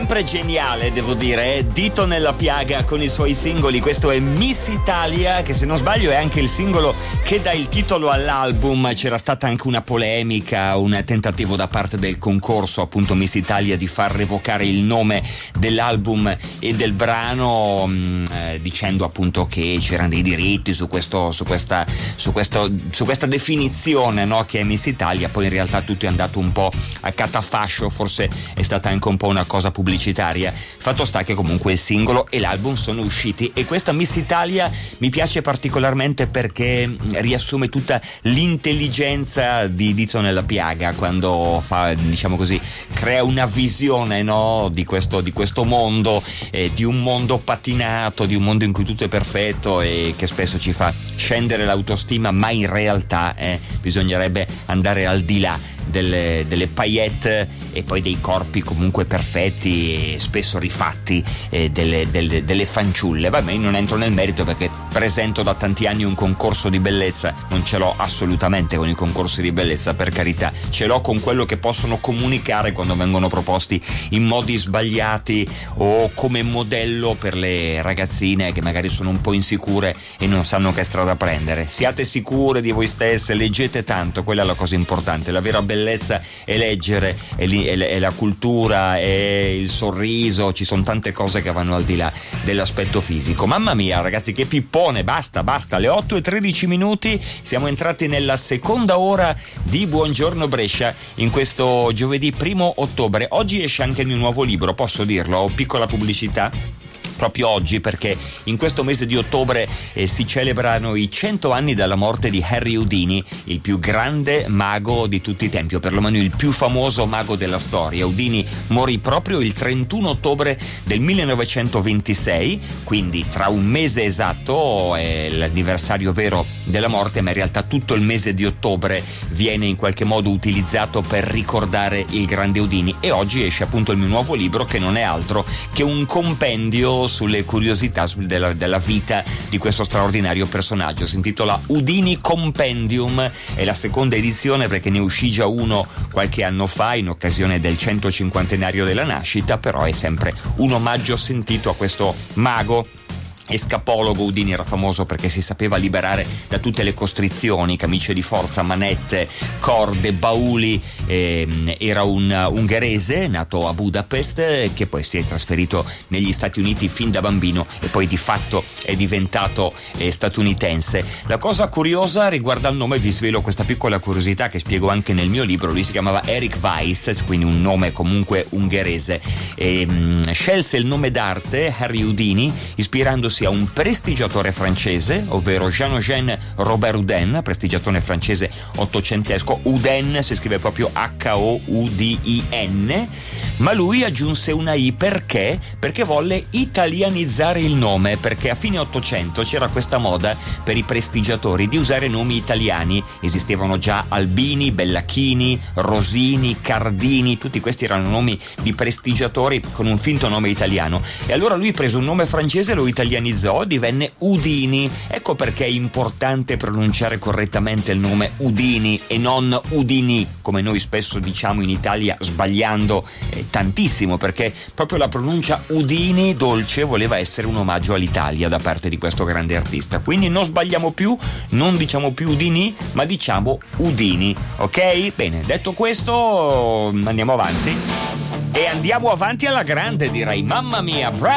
sempre geniale, devo dire, dito nella piaga con i suoi singoli. Questo è Miss Italia, che se non sbaglio è anche il singolo che dà il titolo all'album. C'era stata anche una polemica, un tentativo da parte del concorso, appunto Miss Italia, di far revocare il nome dell'album e del brano, dicendo appunto che c'erano dei diritti su questa definizione, no, che è Miss Italia. Poi in realtà tutto è andato un po' a catafascio, forse è stata anche un po' una cosa pubblicitaria. Fatto sta che comunque il singolo e l'album sono usciti, e questa Miss Italia mi piace particolarmente perché riassume tutta l'intelligenza di Dito nella piaga quando fa, diciamo così, crea una visione, no, di questo mondo, di un mondo patinato, di un mondo in cui tutto è perfetto e che spesso ci fa scendere l'autostima, ma in realtà bisognerebbe andare al di là delle paillette e poi dei corpi comunque perfetti e spesso rifatti, delle fanciulle. Vabbè, io non entro nel merito perché presento da tanti anni un concorso di bellezza, non ce l'ho assolutamente con i concorsi di bellezza, per carità, ce l'ho con quello che possono comunicare quando vengono proposti in modi sbagliati o come modello per le ragazzine che magari sono un po' insicure e non sanno che strada prendere. Siate sicure di voi stesse, leggete tanto, quella è la cosa importante. La vera bellezza è leggere, è la cultura, è il sorriso, ci sono tante cose che vanno al di là dell'aspetto fisico. Mamma mia ragazzi, che pippone, basta, alle 8:13 siamo entrati nella seconda ora di Buongiorno Brescia in questo giovedì 1 ottobre. Oggi esce anche il mio nuovo libro, posso dirlo, piccola pubblicità. Proprio oggi, perché in questo mese di ottobre si celebrano i 100 anni dalla morte di Harry Houdini, il più grande mago di tutti i tempi, o perlomeno il più famoso mago della storia. Houdini morì proprio il 31 ottobre del 1926, quindi tra un mese esatto è l'anniversario vero della morte, ma in realtà tutto il mese di ottobre viene in qualche modo utilizzato per ricordare il grande Houdini. E oggi esce appunto il mio nuovo libro, che non è altro che un compendio sulle curiosità della vita di questo straordinario personaggio. Si intitola Houdini Compendium, è la seconda edizione perché ne uscì già uno qualche anno fa in occasione del 150° della nascita, però è sempre un omaggio sentito a questo mago escapologo. Houdini era famoso perché si sapeva liberare da tutte le costrizioni, camicie di forza, manette, corde, bauli. Era un ungherese nato a Budapest che poi si è trasferito negli Stati Uniti fin da bambino e poi di fatto è diventato statunitense. La cosa curiosa riguarda il nome, vi svelo questa piccola curiosità che spiego anche nel mio libro. Lui si chiamava Eric Weiss, quindi un nome comunque ungherese. Scelse il nome d'arte Harry Houdini ispirandosi a un prestigiatore francese, ovvero Jean-Eugène Robert Houdin, prestigiatore francese ottocentesco. Houdin si scrive proprio Houdin, ma lui aggiunse una I perché volle italianizzare il nome, perché a fine Ottocento c'era questa moda per i prestigiatori di usare nomi italiani. Esistevano già Albini, Bellachini, Rosini, Cardini, tutti questi erano nomi di prestigiatori con un finto nome italiano, e allora lui prese un nome francese, lo italianizzò, divenne Houdini. Ecco perché è importante pronunciare correttamente il nome Houdini e non Houdini, come noi spesso diciamo in Italia, sbagliando tantissimo, perché proprio la pronuncia Houdini dolce voleva essere un omaggio all'Italia da parte di questo grande artista. Quindi non sbagliamo più, non diciamo più Houdini, ma diciamo Houdini, ok? Bene, detto questo andiamo avanti, e andiamo avanti alla grande, direi. Mamma mia,